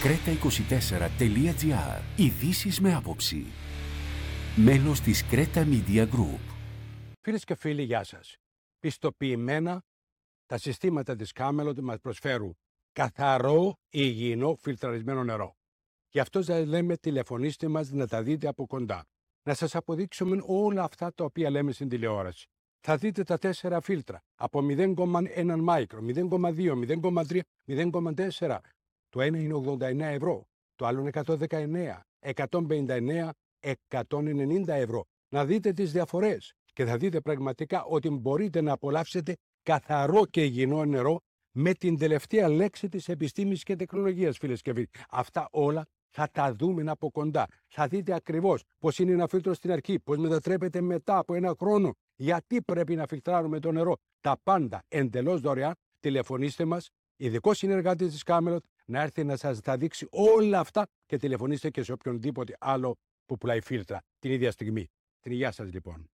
creta24.gr. Ειδήσεις με άποψη. Μέλος της Creta Media Group. Φίλες και φίλοι, γεια σας. Πιστοποιημένα, τα συστήματα της Camelot μας προσφέρουν καθαρό, υγιεινό, φιλτραρισμένο νερό. Γι' αυτό σας λέμε, τηλεφωνήστε μας να τα δείτε από κοντά. Να σας αποδείξουμε όλα αυτά τα οποία λέμε στην τηλεόραση. Θα δείτε τα 4 φίλτρα από 0,1 μάικρο, 0,2, 0,3, 0,4. Το ένα είναι 89 ευρώ, το άλλο είναι 119, 159, 190 ευρώ. Να δείτε τις διαφορές και θα δείτε πραγματικά ότι μπορείτε να απολαύσετε καθαρό και υγιεινό νερό με την τελευταία λέξη της επιστήμης και τεχνολογίας, φίλες και φίλοι. Αυτά όλα θα τα δούμε από κοντά. Θα δείτε ακριβώς πώς είναι ένα φίλτρο στην αρχή, πώς μετατρέπεται μετά από ένα χρόνο, γιατί πρέπει να φιλτράρουμε το νερό. Τα πάντα εντελώς δωρεάν. Τηλεφωνήστε μας, ειδικό συνεργάτη της Camelot, να έρθει να σας τα δείξει όλα αυτά και τηλεφωνήστε και σε οποιονδήποτε άλλο που πουλάει φίλτρα την ίδια στιγμή. Την υγεία σας λοιπόν.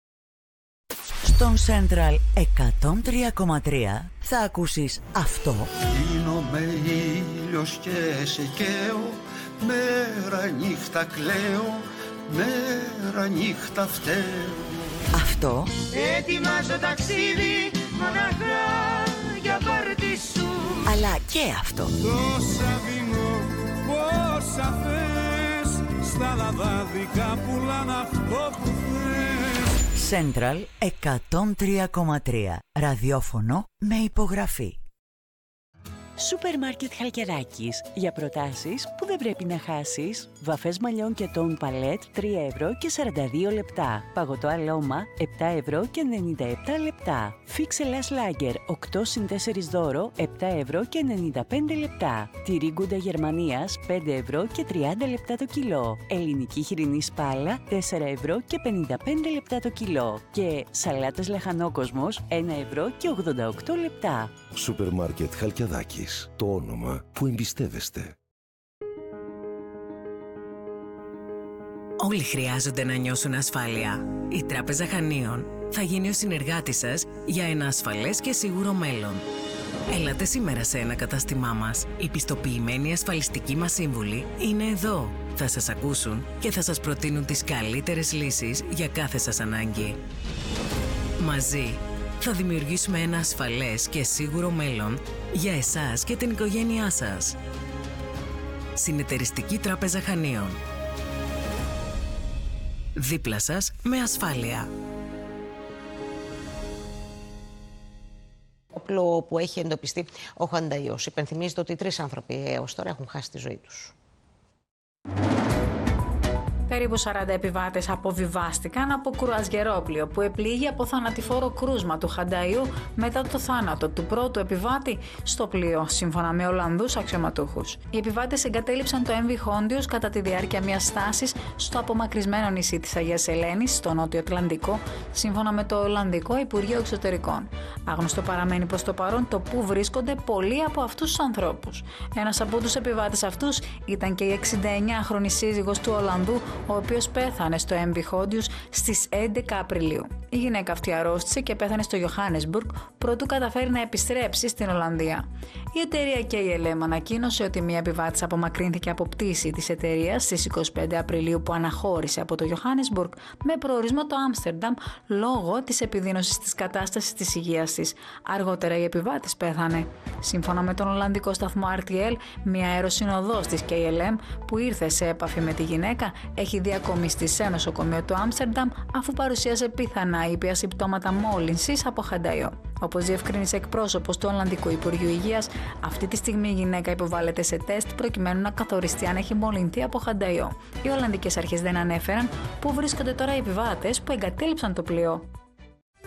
Στον Central 103,3 θα ακούσεις αυτό. Γίνομαι ήλιος και σε καίω, μέρα νύχτα κλαίω, μέρα νύχτα φταίω. Αυτό. Ετοιμάζω ταξίδι μοναχά για πάρτι σου. Αλλά και αυτό. Τόσα δίνω, πόσα θες, στα λαδάδικα πουλάνε αυτό που θες. Central 103,3 ραδιόφωνο με υπογραφή. Σούπερ Μάρκετ Χαλκιδάκης. Για προτάσεις που δεν πρέπει να χάσεις. Βαφές μαλλιών και τόν παλέτ 3 ευρώ και 42 λεπτά. Παγωτό αλώμα 7 ευρώ και 97 λεπτά. Φίξ Ελλάς Λάγκερ 8 συν 4 δώρο 7 ευρώ και 95 λεπτά. Τυρί Γκούντα Γερμανίας 5 ευρώ και 30 λεπτά το κιλό. Ελληνική χοιρινή σπάλα 4 ευρώ και 55 λεπτά το κιλό. Και σαλάτες Λαχανόκοσμος 1 ευρώ και 88 λεπτά. Σούπερ Μάρκετ Χαλκιδάκης. Το όνομα που εμπιστεύεστε. Όλοι χρειάζονται να νιώσουν ασφάλεια. Η Τράπεζα Χανίων θα γίνει ο συνεργάτης σας για ένα ασφαλές και σίγουρο μέλλον. Έλατε σήμερα σε ένα κατάστημά μας. Οι πιστοποιημένοι ασφαλιστικοί μας σύμβουλοι είναι εδώ. Θα σας ακούσουν και θα σας προτείνουν τις καλύτερες λύσεις για κάθε σας ανάγκη. Μαζί θα δημιουργήσουμε ένα ασφαλές και σίγουρο μέλλον για εσάς και την οικογένειά σας. Συνεταιριστική Τράπεζα Χανίων. Δίπλα σας με ασφάλεια. Όπλο που έχει εντοπιστεί ο Χανταϊός. Υπενθυμίζεται ότι 3 άνθρωποι έως τώρα έχουν χάσει τη ζωή τους. Περίπου 40 επιβάτες αποβιβάστηκαν από κρουαζιερόπλοιο που επλήγει από θανατηφόρο κρούσμα του Χανταϊού μετά το θάνατο του πρώτου επιβάτη στο πλοίο, σύμφωνα με Ολλανδούς αξιωματούχους. Οι επιβάτες εγκατέλειψαν το MV Hondios κατά τη διάρκεια μιας στάσης στο απομακρυσμένο νησί της Αγίας Ελένης, στο Νότιο Ατλαντικό, σύμφωνα με το Ολλανδικό Υπουργείο Εξωτερικών. Άγνωστο παραμένει προς το παρόν το πού βρίσκονται πολλοί από αυτούς τους ανθρώπους. Ένας από τους επιβάτες αυτούς ήταν και η 69χρονη σύζυγος του Ολλανδού, ο οποίος πέθανε στο MV Hondios στις 11 Απριλίου. Η γυναίκα αυτή αρρώστησε και πέθανε στο Johannesburg προτού καταφέρει να επιστρέψει στην Ολλανδία. Η εταιρεία KLM ανακοίνωσε ότι μία επιβάτης απομακρύνθηκε από πτήση της εταιρείας στις 25 Απριλίου που αναχώρησε από το Johannesburg με προορισμό το Άμστερνταμ λόγω της επιδείνωσης της κατάστασης της υγείας της. Αργότερα η επιβάτης πέθανε. Σύμφωνα με τον Ολλανδικό σταθμό RTL, μία αεροσυνοδός της KLM που ήρθε σε επαφή με τη γυναίκα έχει διακομιστεί σε νοσοκομείο του Άμστερνταμ αφού παρουσίασε πιθανά ήπια συμπτώματα μόλυνσης από Χανταϊό. Όπως διευκρίνησε εκπρόσωπος του Ολλανδικού Υπουργείου Υγείας, αυτή τη στιγμή η γυναίκα υποβάλλεται σε τεστ προκειμένου να καθοριστεί αν έχει μολυνθεί από Χανταϊό. Οι Ολλανδικές αρχές δεν ανέφεραν πού βρίσκονται τώρα οι επιβάτες που εγκατέλειψαν το πλοίο.